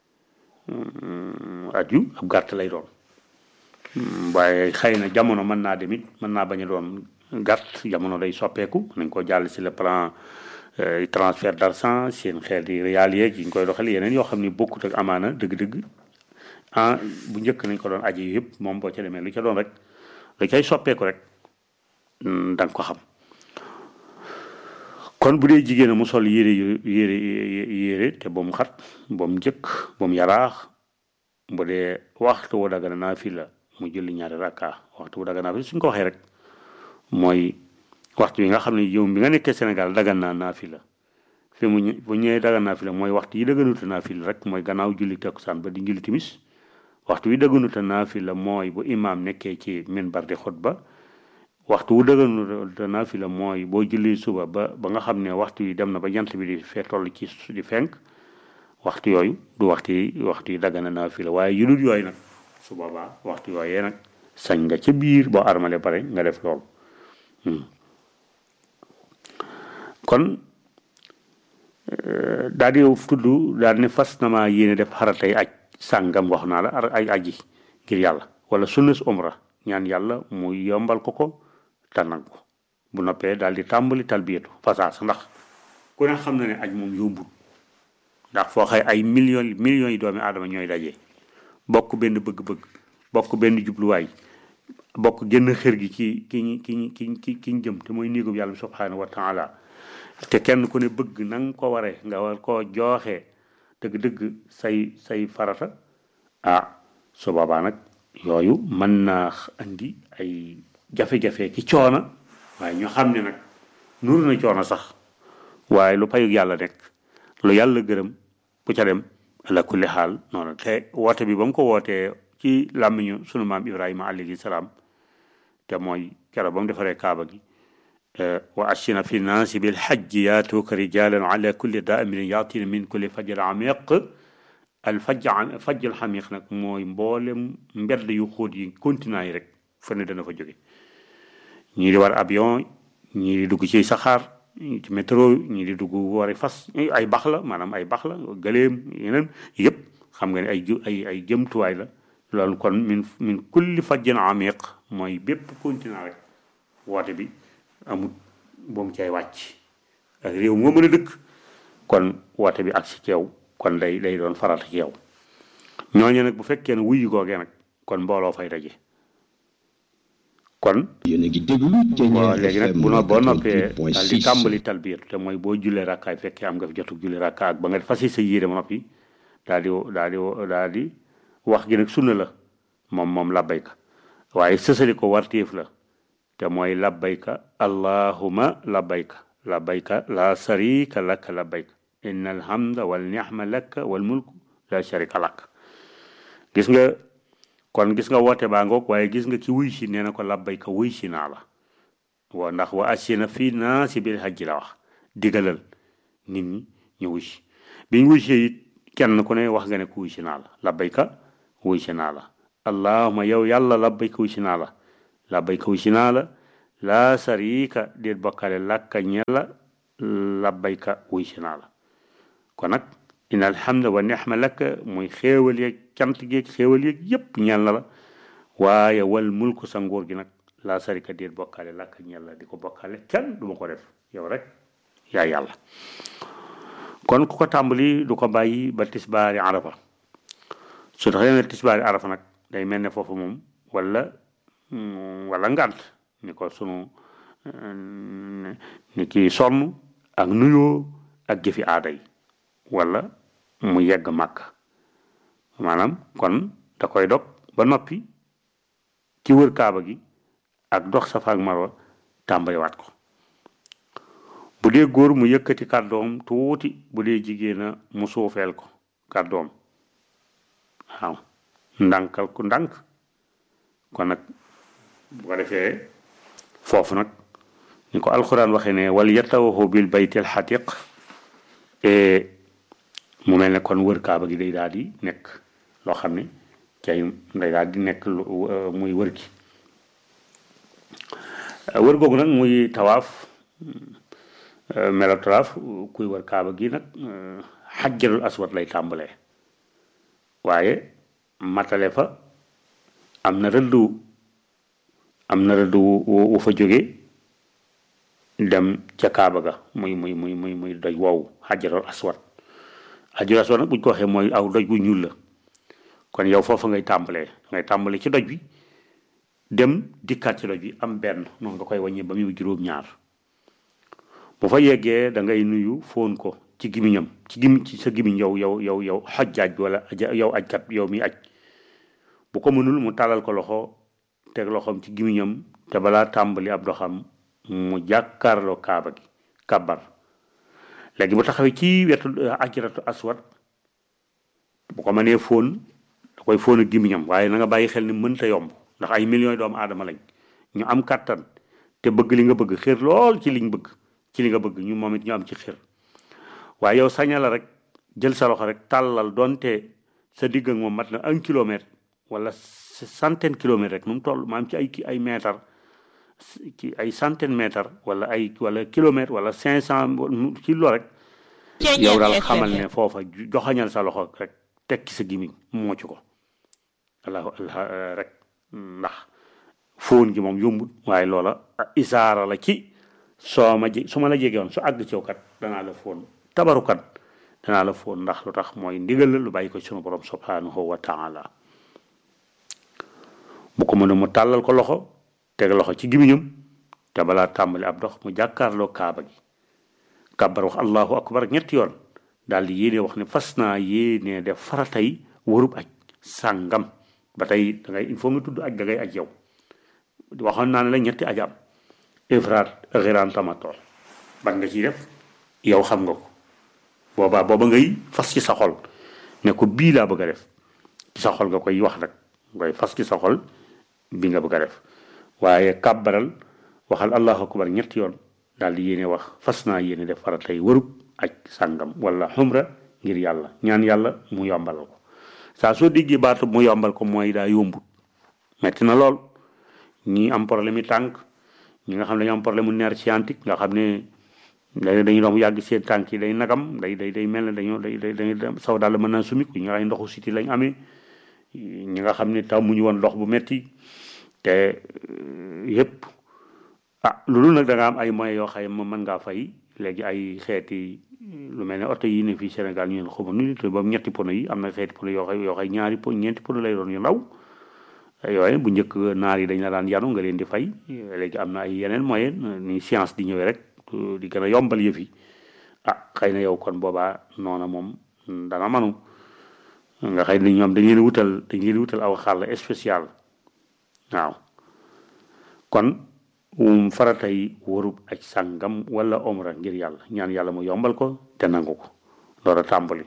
S6: addiyu ab gàtt lay doon waaye xëy na jamono mën naa dem it mën naa bañ a doon gàtt jamono day soppeeku nañ ko jàll si le plan transfert d'argent seen xeet yi réal yeeg yi ñu koy doxal yeneen yoo xam ne bokkut ak amaana dëgg-dëgg bu njëkk nañ ko doon aji yëpp moom boo ca demee lu ca doon rek lu cay soppeeku rek da nga ko xam kon bu dee jigéen a mu sol yére te ba mu xat ba mu njëkk ba mu yaraax bu dee waxtu wu dagana naafila mu julli ñaari rakka waxtu wu dagana naafila suñ ko waxee rek mooy waxtu bi nga xam ne yow bi nga nekkee Sénégal dagan naa naafila fi mu bu ñëwee dagan naafila mooy waxtu yi daganuta naafila rek mooy gannaaw julli takkusaan ba di julli timis waxtu wi daganuta naafila mooy bu imaam nekkee ci minbar di xutba waxtu wu daganuta naafila mooy boo julli suba ba nga xam ne waxtu yi dem na ba jant bi di fee toll ci di fenk waxtu yooyu du waxtu yi dagana naafila waaye yu dul yooyu nag su boobaa waxtu yooyee nag sañ nga ca biir boo armale pare nga def loolu kon daal di tudd daal ne fas na maa yéene def xaratay aj sàngam wax naa la ay aji ngir yàlla wala sunnas umra ñaan yàlla mu yombal ko tànnal ko bu noppee daal di tàmbali talbiyatu fasaas ndax ku ne xam na ne aj moom yombul ndax foo xëy ay millions yi doomi aadama ñooy daje bokk benn bëgg-bëgg bokk benn jubluwaay bokk génn xër gi ci ki ñu jëm te mooy néegub yàlla bi subhanahu wa taala te kenn ku ne bëgg na nga ko waree nga war koo jooxee dëgg-dëgg say farata su boobaa nag yooyu mën naa andi ay jafe-jafe ki coona waaye ñu xam ne nag nuru na coono sax waaye lu payug yàlla nekk lu yàlla gërëm ku ca dem ala kulli xaal noonu te woote bi ba mu ko wootee ci làmmiñu sunu maam Ibrahima alayhi salaam te mooy keroog ba mu defaree kaaba gi wa ashina fi naasi bil hajji yaatuuka rijaalan ala kulli daamirin yaatina min kulli fajjin amiq al fajjul xamiq nag mooy mboolem mbedd yu xóot yi continent yi rek fa ne dana fa jóge ñii di war avion ñii di dugg ci saxaar ci métro ñii di dugg wari fas ay bax la maanaam ay bax la gëléem yeneen yëpp xam nga ne ay jëmtuwaay la loolu kon min kulli fajjin amiq mooy bépp continent rek woote bi amul boomu cay wàcc ak réew moo mën a dëkk kon woote bi ak si ci yow kon day doon farata ci yow ñooñu nag bu fekkee ne wuyu googee nag kon mbooloo fay daje kon waaw léegi nag boo noppee daal di tàmbali talbiyatu te mooy boo jullee rakkaay fekkee am nga fi jotug julli rakkaa ak ba nga fasi sa yére ma noppi daal di wax gi nag sunna la moom labbayka waaye sësali ko wartiif la te mooy labbayka allahuma labbayka la sharika laka labbayka inna alhamda wal ni'ma laka wal mulku la sharika lak gis nga woote baa ngoog waaye gis nga ki wuy si nee na ko labbayka wuy si naa la wa ndax wa asina fii naasi bil hajji la wax digalal nit ñi ñu wuy si biñ wuy si it kenn ku ne wax nga ne ku wuy si naa la labbayka wuy si naa la allahuma yow yàlla labbayka wuy si naa la labbayka wuy si naa la laa sarika déet bokkaale làkka ñella labbayka wuy si naa la kon nag inna alhamda wa nihma laka muy xéewal yeeg cant geeg xéewal yeeg yépp ñeel na la waaye wal mulku sa nguur gi nag laa sarika déet bokkaale làkka ñella di ko bokkaale kenn du ma ko def yow rek yaa yàlla kon ku ko tàmbali du ko bàyyi ba tisbaari arafa su taxee ne tisbaari arafa nag day mel ne foofu moom wala ngànt ni ko sunu ni ki sonn ak nuyoo ak jëfi aada yi wala mu yegg màkk maanaam kon da koy dog ba noppi ci wër kaaba gi ak dox safa ak marwa tàmbaliwaat ko bu dee góor mu yëkkati kàddoom tuuti bu dee jigéena mu suufeel ko kàddoom waaw ndànkal ku ndànk kon nag bu ko defee foofu nag ni ko alxuraan waxee ne wal yatawahu bil baytil xatiq mu mel ne kon wër kaaba gi day daal di nekk loo xam ne cay day daal di nekk muy wër gi wër googu nag muy tawaaf melo tawaaf kuy wër kaaba gi nag xajjarul aswad lay tàmbalee waaye matale fa am na rëdd wu fa jóge dem ca kaaba ga muy doj wow xajjarul aswad xajjarul aswad nag buñ ko waxee mooy aw doj bu ñuul la kon yow foofa ngay tàmbalee ci doj bi dem dikkaat ci doj bi am benn noonu nga koy wàññee ba muy juróom-ñaar bu fa yeggee da ngay nuyu foon ko ci gimiñam ci sa gimiñ yow xajjaaj bi wala yow ajkat yow mi aj bu ko mënul mu tàllal ko loxo teg loxoom ci gimiñam te balaa tàmbali ab doxam mu jàkkaarloo kaaba gi kàbbar léegi bu taxawee ci wetu ajratu aswad bu ko mënee fóon da koy fóon ak gimiñam waaye na nga bàyyi xel ni mënta yomb ndax ay millions yi doomu aadama lañ ñu am kàttan te bëgg li nga bëgg xir lool ci li nga bëgg ñu moom it ñu am ci xir waaye yow saña la rek jël sa loxo rek tàllal doonte sa digg ak moom mat na 1 kilomètre wala centaine kilomètre rek nu mu toll maam ci ay mètre ci ay centaine mètre wala kilomètre wala 500 ci lo rek yow daal xamal ne foofa joxañal sa loxo rek teg ci sa gimiñ moo ci ko allah rek ndax fóon gi moom yombut waaye loola isaara la ci su ma la jegewoon su àgg ci yow kat danaa la fóon tabarukat danaa la fóon ndax lu tax mooy ndigal la lu bàyyi ko sunu borom subhanahu wa taala bu ko mën a mu tàllal ko loxo teg loxo ci gimiñam te balaa tàmbali ab dox mu jàkkaarloo kaaba gi kàbbar wax allahu akbar ñetti yoon daal di yéene wax ne fas naa yéene def faratay warub aj sàngam ba tey da ngay il faut nga tudd aj da ngay aj yow waxoon naa ne la ñetti aj am ifraat xiran tamato ban nga ciy def yow xam nga ko booba ngay fas ci sa xol ne ko bii laa bëgg a def ci sa xol nga koy wax nag ngay fas ci sa xol bi nga bëgg a def waaye kàbbaral waxal allahu akbar ñetti yoon daal di yéene wax fas naa yéene def faratay warub aj sàngam wala xumra ngir yàlla ñaan yàlla mu yombal ko saa soo déggee baatu mu yombal ko mooy daa yombut metti na lool ñi am problème yi tànk ñi nga xam ne dañu am problème mu nerf sciatique nga xam ne dañuy doon yàgg seen tànk yi day nagam day mel ne dañuy saw daal mën naa sumik ñi nga ay ndoxu siti lañ amee ñi nga xam ne taw mu ñu woon ndox bu metti te yépp loolu nag da nga am ay moyens yoo xam ne mën ngaa fay léegi ay xeeti lu mel ne oto yi ne fii Sénégal ñu ne xuma nu te boobu ñetti pono yi am na xeeti pono yoo xam ñaari pono ñeenti pono lay doon yu ndaw yooyu bu njëkk naar yi dañ la daan yanu nga leen di fay léegi am na ay yeneen moyen ni science di ñëwee rek di gën a yombal yëf yi xëy na yow kon boobaa noona moom dana manu nga xëy na ñoom dañ leen wutal aw xàll spécial waaw kon faratay warub aj sàngam wala omra ngir yàlla ñaan yàlla mu yombal ko te nangu ko door a tàmbali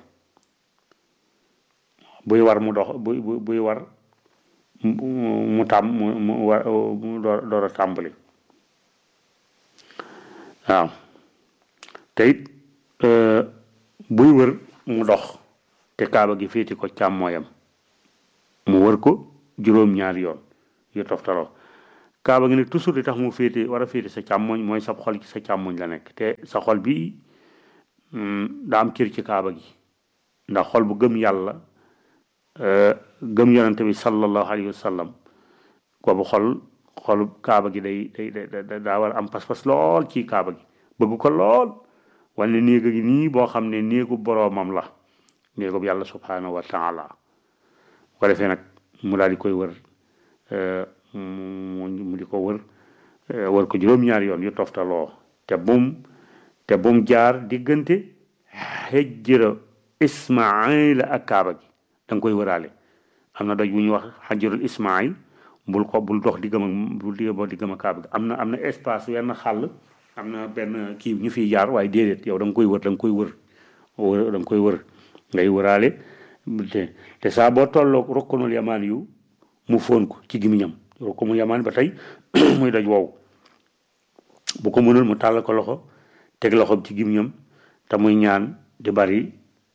S6: buy war mu dox buy war mu door a tàmbali waaw te it buy wër mu dox te kaaba gi féeti ko càmmooyam mu wër ko juróom-ñaari yoon yu toftaloo kaaba gi nag toujours li tax mu féete war a féete sa càmmoñ mooy sa xol ci sa càmmoñ la nekk te sa xol bi daa am cër ci kaaba gi ndax xol bu gëm yàlla gëm yonente bi sallallahu alayhi wa sallam boobu xolu kaaba gi daa war a am pas-pas lool ci kaaba gi bëgg ko lool wala néega gi nii boo xam ne néegu boroomam la néegu yàlla subhanahu wa taala bu ko defee nag mu daal di koy wër mu di ko wër ko juróom-ñaari yoon yu toftaloo te bum jaar diggante xejjira ismail ak kaaba gi da nga koy wëraale am na doj bu ñuy wax xajjirul ismail bul dox diggam ak kaaba gi am na espace wenn xàll am na benn kii ñu fiy jaar waaye déedéet yow da nga koy wër ngay wëraale te saa boo tolloog rokkanul yamaan yu mu foon ko ci gimiñam rokkanul yamaan ba tey muy doj wow bu ko mënul mu tàll ko loxo teg loxo ci gimiñam te muy ñaan di bari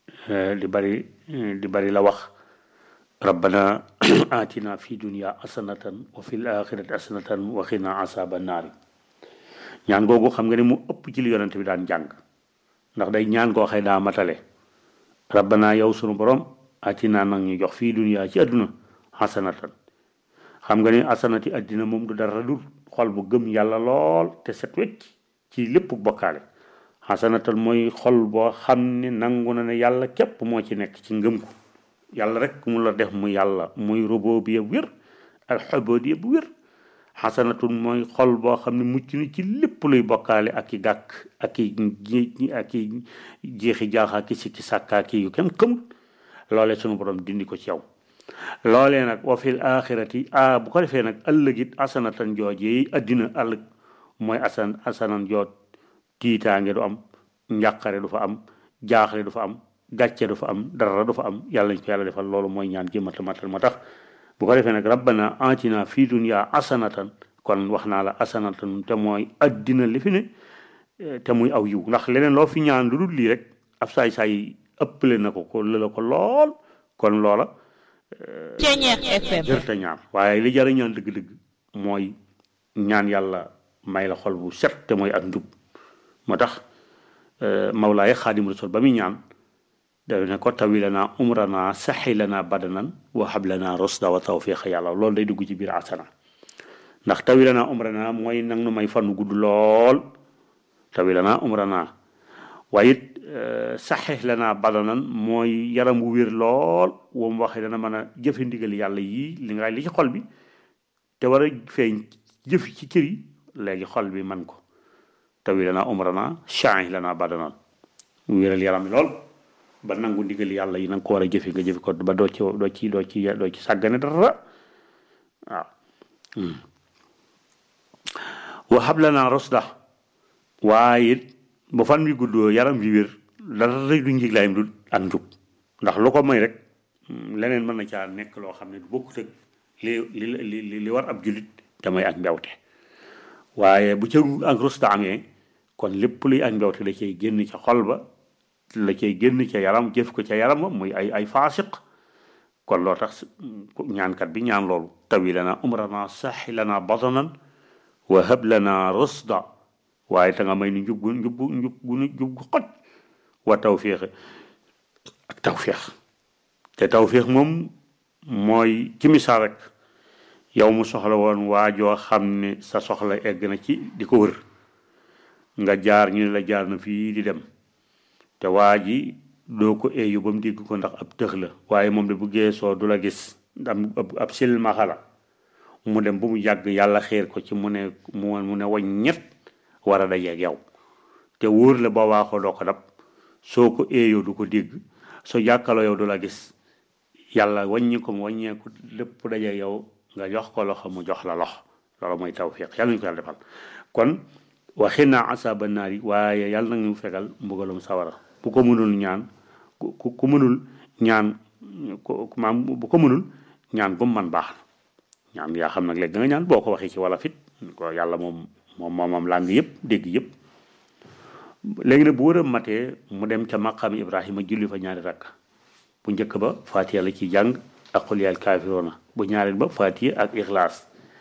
S6: la wax rabbana atina fi dunya hasanatan wa fil akhirati hasanatan wa qina asaban naari ñaan googu xam nga ne mu ëpp ci li yonent bi daan jàng ndax day ñaan koo xëy daa matale rabbana yow sunu borom atina nag ñu jox fii dunya ci àdduna hasanatan xam nga ne hasanati àddina moom du dara dul xol bu gëm yàlla lool te set wecc ci lépp bokkaale hasanatan mooy xol boo xam ne nangu na ne yàlla képp moo ci nekk ci ngëm ko yàlla rek mu la def mu yàlla muy rububiyya bu wér ak ubudiyya bu wér hasanatun mooy xol boo xam ne mucc na ci lépp luy bokkaale ak i gàkk ak i jeexi jaaxa ki sikki sàkkaa ki yu kenn xamul loolee sunu borom dindi ko ci yow loolee nag wa fil axirati bu ko defee nag ëllëgit hasanatan joojee addina ëllëg mooy hasanan joot tiitaange du am njàqare du fa am jaaxle du fa am gàcce du fa am dara du fa am yàlla ñu ko yàlla defal loolu mooy ñaan jëmmata matal moo tax bu ko defee nag rabbana atina fii dunya hasanatan kon wax naa la hasanatan te mooy addina li fi ne te muy aw yiw ndax leneen loo fi ñaan lu dul lii rek ab saay-saay ëppale na ko la ko lool kon loola jërta ñaan waaye li jara ñaan dëgg-dëgg mooy ñaan yàlla may la xol bu set te mooy ak njub moo tax mawlaaya xaadim rasul ba muy ñaan dafa ne ko tawi lana umrana saxi lana badanan wa hab lana rusda wa tawfiq yàlla loolu day dugg ci biir asana ndax tawi lana umrana mooy nag nu may fanu gudd lool tawi lana umrana waaye it saxi lana badanan mooy yaram wu wér lool woo mu waxee dana mën a jëfe ndigal yàlla yii li ci xol bi te war a feeñ jëf ci cër yi léegi xol bi man ko tawi lana umrana saxi lana badanan mu wéral yaram lool ba nangu ndigal yàlla yi na nga ko war a jëfe nga jëfe ko ba doo ci sàggane dara waaw wa hab lana rusda waaye it bu fan wi guddoo yaram bi wér dara rek du njiglaayam du ak njub ndax lu ko may rek leneen mën na caa nekk loo xam ne du bokkut ak li war ab jullit te may ak mbewte waaye bu ca ak rusda amee kon lépp luy ak mbewte la cay génn ca xol ba la cay génn ca yaram jëf ko ca yaram muy ay faasiq kon loo tax ñaankat bi ñaan loolu tawi lana umrana saxi lana batanan wa hab lana rusda waaye ta nga may ni njub gu xoj wa tawfiix ak tawfiix te tawfiix moom mooy ci misaal rek yow mu soxla woon waajoo xam ne sa soxla egg na ci di ko wër nga jaar ñu ne la jaar na fii di dem te waa ji doo ko eeyu ba mu dégg ko ndax ab tëx la waaye moom de bu geesoo du la gis ab silmaxa la mu dem ba mu yàgg yàlla xeer ko ci mu ne wañ ñett war a dajeeg yow te wóor la ba waa ko doo ko dab soo ko eeyoo du ko dégg soo jàkkaloo yow du la gis yàlla wàññi ko mu wàññeeku lépp dajeeg yow nga jox ko loxo mu jox la loxo loolu mooy tawfiq yàlla ñu ko yàlla defal kon waxi naa asaba naari waaye yàlla na ñu fegal mbugalum sawara bu ko mënul ñaan ku mënul ñaan bu ko mënul ñaan gum man baax na ñaan yaa xam nag léegi da nga ñaan boo ko waxee ci wala fit ko yàlla moom làng yëpp dégg yëpp léegi nag bu war a matee mu dem ca maqaam Ibrahima julli fa ñaari rakk bu njëkk ba Faatiha la ci jàng ak qul yaa kaafiruuna bu ñaareel ba Faatiha ak Ixlaas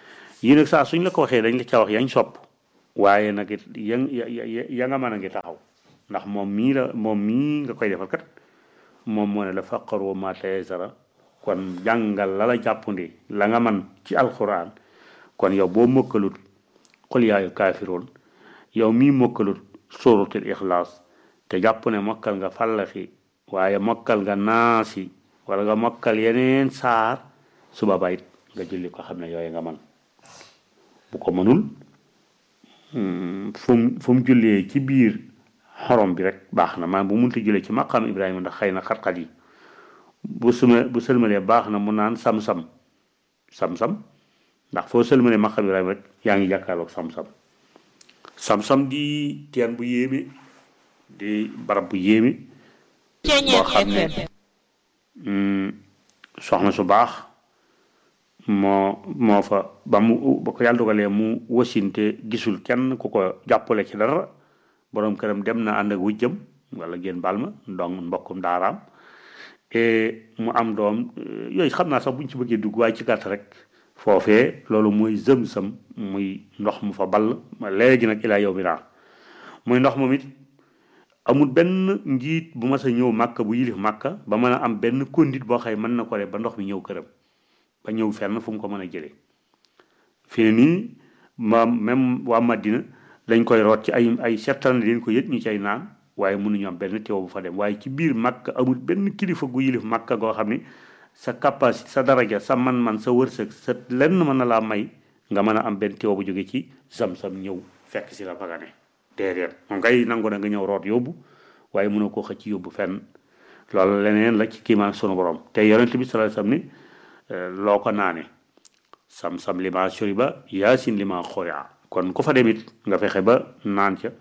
S6: yii nag saa suñ la ko waxee dañ la ca wax yañ sopp waaye nag it ya nga mën a ngi taxaw ndax moom mii nga koy defal kat moom moo ne la faqaru ma tayassara kon jàngal la jàppandi la nga man ci alquran kon yow boo mokkalut qul yaa ayyuhal kaafiruun yow mii mokkalut suratul ixlaas te jàpp ne mokkal nga fallaxi waaye mokkal nga naasi wala nga mokkal yeneen saar suba bayit nga julli ko xam ne yooyu nga man bu ko mënul fu mu jullee ci biir xorom bi rek baax na maanaam bu munta jullee ci maqaam Ibrahima ndax xëy na xat-xat yi bu sëlmalee baax na mu naan sam-sam ndax foo sëlmalee maqaam Ibrahima rek yaa ngi jàkkaarloog sam-sam di teen bu yéeme di barab bu yéeme boo xam ne soxna su baax moo fa ba ko yàlla dogalee mu wasinte gisul kenn ku ko jàppale ci dara borom këram dem na ànd ak wujjam wala ngeen baal ma donc mbokkum daaraam mu am doom yooyu xam naa sax buñ ci bëggee dugg waaye ci gàtt rek foofee loolu muy zëm-sam muy ndox mu fa ball léegi nag ilaa yow mi naa muy ndox moom it amul benn njiit bu mas a ñëw màkka bu yilif màkka ba mën a am benn kondit boo xëy mën na ko def ba ndox mi ñëw këram ba ñëw fenn fu mu ko mën a jëlee fi ne nii même waa Madina dañ koy root ci ay settan leen ko yët ñu cay naan waaye mënuñu am benn teew bu fa dem waaye ci biir màkka amul benn kilifa gu yilif màkka goo xam ne sa capacité sa daraja sa man-man sa wërsëg sa lenn mën na laa may nga mën a am benn teew bu jóge ci sam-sam ñëw fekk si la fa nga ne déedéet moom ngay nangu na nga ñëw root yóbbu waaye mënoo koo xëcc yóbbu fenn loolu leneen la ci kiimaan sunu borom te yonent bi sallallahu alayhi wasallam ni loo ko naane sam-sam li ma shuriba yaasin li ma xoya kon ku fa demit nga fexe ba naan ca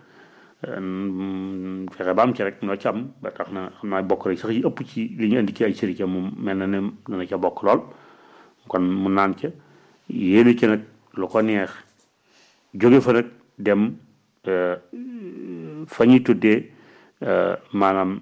S6: fexe ba am ci rek noo ci am ba tax na xam naa bokk rek sax yi ëpp ci li ñu indi ci ay sëri ca moom mel na ne dana ca bokk lool kon mu naan ca yéene ci nag lu ko neex jóge fa nag dem fa ñuy tuddee maanaam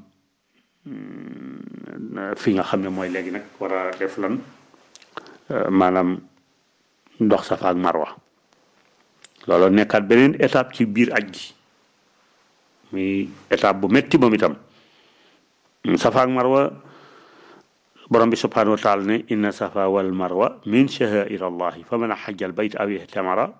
S6: fi nga xam ne mooy léegi nag war a def lan maanaam ndox Safa ak Marwa loolu nekkaat beneen étape ci biir aj gi muy étape bu metti moom itam Safa ak Marwa borom bi subhanahu wa taala ne inna safa wal marwa min sha'air allahi fa man hajja al bayt aw ihtamara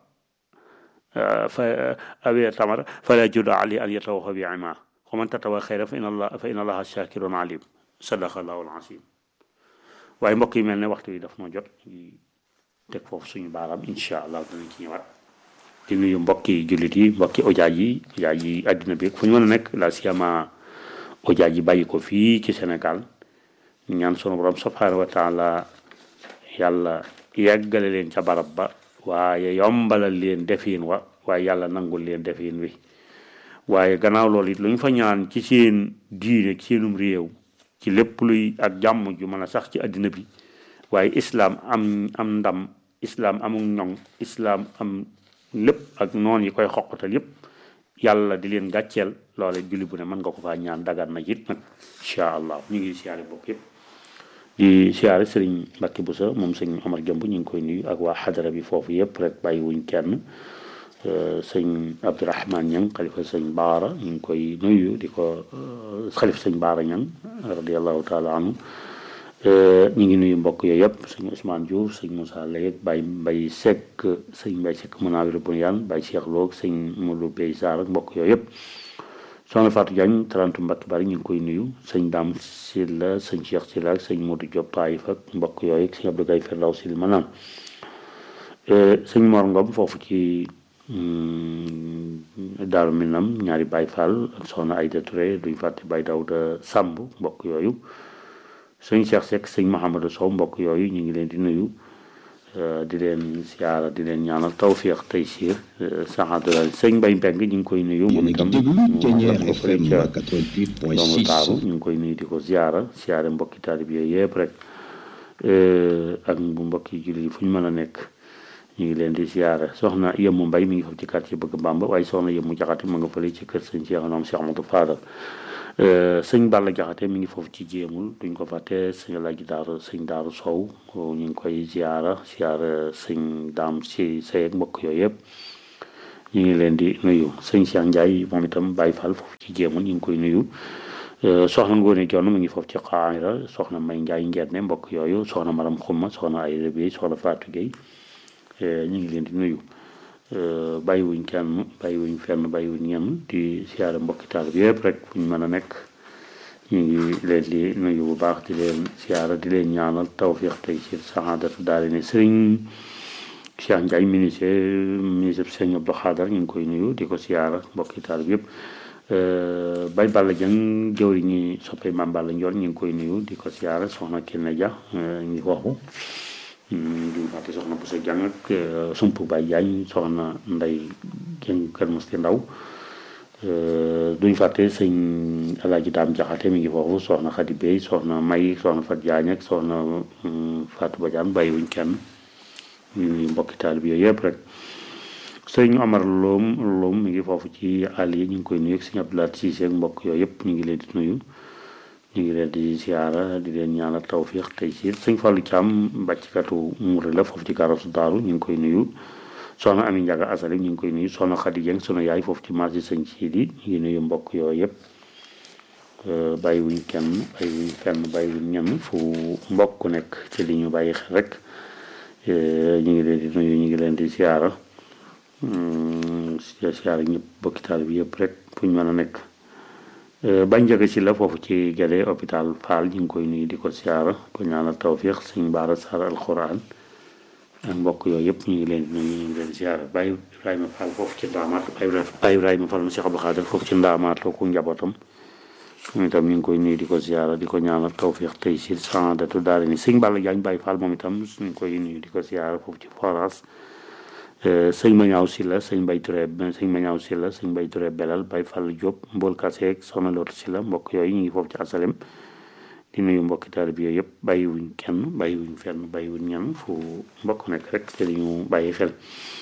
S6: fala junaha alayhi an yatawafa bihimaa wa man tatawwa khayran fa inna allaha shakirun alim sadaqa allahu al azim waaye mbokk yi mel ne waxtu yi daf noo jot teg foofu suñu baaraam incha allah danañ ci ñëwaat di nuyu mbokki jullit yi mbokki ojaaj yi àddina bi fu ñu mën a nekk la siyama ojaaj yi bàyyi ko fii ci Sénégal ñaan sunu borom subhanahu wa taala yàlla yeggale leen ca barab ba waaye yombalal leen defin wa waaye yàlla nangul leen defin wi waaye gannaaw loolu it lu ñu fa ñaan ci seen diine ci seenum réew ci lépp luy ak jàmm ju mën a sax ci àddina bi waaye islaam am ndam islaam amul ñoŋ islaam am lépp ak noon yi koy xoqatal yépp yàlla di leen gàcceel loole julli bu ne mën nga ko faa ñaan dagan na it nag incha allah ñu ngi siyaare bokk yépp di siyaare sëriñ Mbacke Boussa moom sëñ Omar Jëmb ñu ngi koy nuyu ak waa xadara bi foofu yépp rek bàyyi wuñ kenn sëñ Abdourahman Ñang xalifa sëñ Baara ñu ngi koy nuyu di ko xalifa sëñ Baara Ñang radiallahu taala anhu ñu ngi nuyu mbokk yooyu yëpp sëñ Ousmane Diouf sëñ Moussa Leye Baye Mbaye Seck sëñ Mbaye Seck Munawir Bunyan Baye Cheikh Lo sëñ Modou Bey Sarr ak mbokk yooyu yëpp soxna Fatou Diagne tarantu Mbacke Bari ñu ngi koy nuyu sëñ Dame Sylla sëñ Cheikh Sylla ak sëñ Modou Diop Taïf ak mbokk yooyu ak sëñ Abdou Gaye Ferlaw Sylla maanaam sëñ Mor Ngom foofu ci Daaru Minam ñaari Baye Fall ak soxna Aïda Touré duñ fàtte Baye Daouda Samb mbokk yooyu sëñ Cheikh Seck sëñ Mouhamadou Sow mbokk yooyu ñu ngi leen di nuyu di leen siyaara di leen ñaanal tawfiq taysiir saxaadulal sëñ Mbay Mbeng ñu ngi koy nuyu moom itam doomu taaru ñu ngi koy nuyu di ko siyaare mbokki taalib yooyu yëpp rek ak bu mbokki jullit yi fu ñu mën a nekk ñu ngi leen di ziara soxna Yëmmu Mbay mi ngi foofu ci quartier Bëgg Bamba waaye soxna Yëmmu Jaxate ma nga fële ci kër sëñ Cheikh Naam Cheikh Amadou Fadal sëñ Balla Jaxate mi ngi foofu ci jéemul duñ ko fàtte sëñ Alaaji Daaru sëñ Daaru Sow ñu ngi koy ziara sëñ Daam si say ak mbokk yooyu yëpp ñu ngi leen di nuyu sëñ Cheikh Ndiaye moom itam Baye Fall foofu ci jéemul ñu ngi koy nuyu soxna Ngoone Jonn mi ngi foofu ci Xaayra soxna May Ndiaye Ngerne mbokk yooyu soxna Maram Xumma soxna Ayda Bey soxna Fatou Gueye ñu ngi leen di nuyu bàyyiwuñ kenn bàyyiwuñ fenn bàyyiwuñ ñenn di siyaare mbokki taal bi yëpp rek fu ñu mën a nekk ñu ngi leen di nuyu bu baax di leen siyaare di leen ñaanal tawfiix tey ci saxaadatu daal ni sëriñ Cheikh Ndiaye ministre Sëriñ Abdou Khadar ñu ngi koy nuyu di ko siyaare mbokki taal bi yëpp Bay Balla Dieng jëwri ñi soppee Maam Balla Ndior ñu ngi koy nuyu di ko siyaare soxna Kine Dia ngi waxu di fàtte soxna Boussa Dieng ak Sumpu Baye Diagne soxna Ndey Dieng Kër Musti Ndaw duñ fàtte sëñ Alaaji Daam Jaxate mi ngi foofu soxna Xadi Bey soxna May soxna Fat Diagne ak soxna Fatou Badiane bàyyiwuñ kenn ñu mbokki taal bi yooyu yëpp rek sëñ Omar Loom mi ngi foofu ci àll yi ñu ngi koy nuyu ak sëñ Abdoulaye Cissé ak mbokk yooyu yëpp ñu ngi leen di nuyu ñu ngi leen di siyaara di leen ñaanal tawfiix tey siir sëñ Fallou Thiam mbàccikatu muri la foofu ci garasu daaru ñu ngi koy nuyu soxna Ami Ndiaga Asali ñu ngi koy nuyu soxna Khady Dieng sunu yaay foofu ci marché sëñ Sidi ñu ngi nuyu mbokk yooyu yëpp bàyyiwuñ kenn bàyyiwuñ fenn bàyyiwuñ ñenn fu mbokk nekk ci li ñu bàyyi xel rek ñu ngi leen di nuyu ñu ngi leen di siyaara siyaara ñëpp bokki taal bi yëpp rek fu ñu mën a nekk bañ jóge ci la foofu ci Gade hôpital Fall ñu ngi koy nuyu di ko siyaara ko ñaanal tawfiix sëñ Baara Sarr alxuraan ak mbokk yooyu yëpp ñu ngi leen di nuyu ñu ngi leen di siyaara Baye Ibrahima Fall foofu ci Ndaamaat Baye Ibrahima Fall mu Cheikh Abdou Khadir foofu ci Ndaamaat la ko njabootam moom itam ñu ngi koy nuyu di ko siyaara di ko ñaanal tawfiix tey si saadatu daal ni sëñ Balla Diagne Baye Fall moom itam ñu ngi koy nuyu di ko siyaara foofu ci Foras sëñ Mañaaw Silla sëñ Mbay Touré sëñ Mañaaw Silla sëñ Mbay Touré Belal Baye Fall Diop mbool kaseeg soxna Loota Silla mbokk yooyu ñu ngi foofu ci asalem di nuyu mbokki taal bi yooyu yëpp bàyyiwuñ kenn bàyyiwuñ fenn bàyyiwuñ ñenn fu mbokk nekk rek te ñu bàyyi xel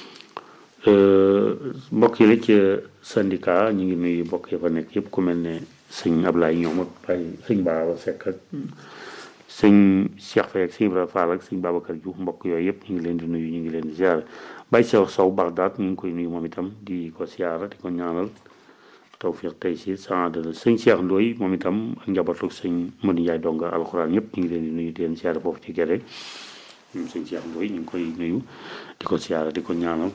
S6: mbokk yi la ci syndicat ñu ngi nuyu mbokk yi fa nekk yëpp ku mel ne sëñ Ablaye ñoom ak sëñ Baaba Seck ak sëñ Cheikh Faye ak sëñ Ibrahima Fall ak sëñ Babacar Diouf mbokk yooyu yëpp ñu ngi leen di nuyu ñu ngi leen di ziar Baye Sow Bagdad ñu ngi koy nuyu moom itam di ko siyaara di ko ñaanal tawfiq tey si saadala sëñ Cheikh Ndoye moom itam ak njabootu sëñ Modou Ndiaye donga alxuraan ñëpp ñu ngi leen di nuyu di leen siyaara foofu ci Gere sëñ Cheikh Ndoye ñu ngi koy nuyu di ko siyaara di ko ñaanal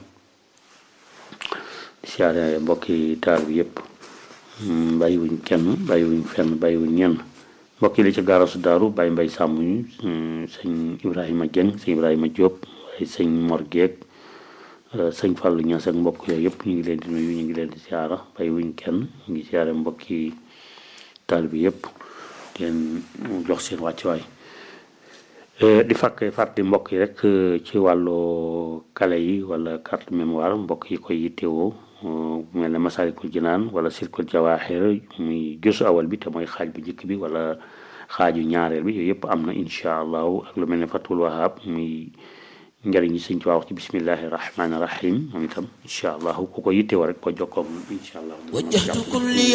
S6: di siyaara mbokki taal bi yëpp bàyyiwuñ kenn bàyyiwuñ fenn bàyyiwuñ ñenn mbokk yi li ci gaarasu daaru Baye Mbay Sàmm ñu sëñ Ibrahima Dieng sëñ Ibrahima Diop waaye sëñ Mor Guèye sëñ Fallou Niass ak mbokk yooyu yëpp ñu ngi leen di nuyu ñu ngi leen di siyaara bàyyiwuñ kenn ñu ngi siyaare mbokki taal bi yëpp di leen jox seen wàccuwaay di fàttali mbokk yi rek ci wàllu kale yi wala carte mémoire mbokk yi koy yittewoo mel ne Masaalikul Jinaan wala Silkul Jawaaxir muy josu awal bi te mooy xaaj bu njëkk bi wala xaaju ñaareel bi yooyu yëpp am na incha allahu ak lu mel ne Fatul Wahab muy njëriñ yi sëñ Tuubaa wax ci bismillahi rahmaani rahim moom itam incha allahu ku ko yittewoo rek ko jokkoom incha allah